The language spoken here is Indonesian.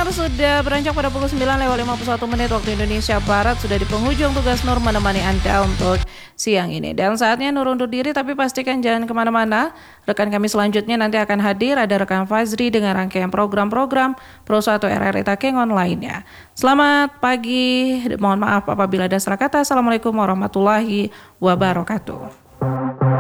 sudah beranjak pada pukul 9:51 waktu Indonesia Barat. Sudah di penghujung tugas Nur menemani Anda untuk siang ini. Dan saatnya Nur undur diri, tapi pastikan jangan kemana-mana. Rekan kami selanjutnya nanti akan hadir. Ada rekan Fazri dengan rangkaian program-program Pro 1 RRI Takengon lainnya. Selamat pagi. Mohon maaf apabila ada salah kata. Assalamualaikum warahmatullahi wabarakatuh.